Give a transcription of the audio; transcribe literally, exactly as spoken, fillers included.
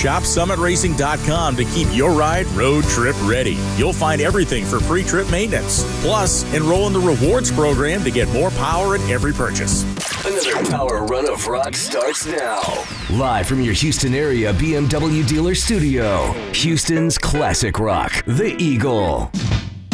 Shop summit racing dot com to keep your ride road trip ready. You'll find everything for pre-trip maintenance. Plus, enroll in the rewards program to get more power at every purchase. Another Power Run of Rock starts now. Live from your Houston area B M W dealer studio, Houston's classic rock, the Eagle.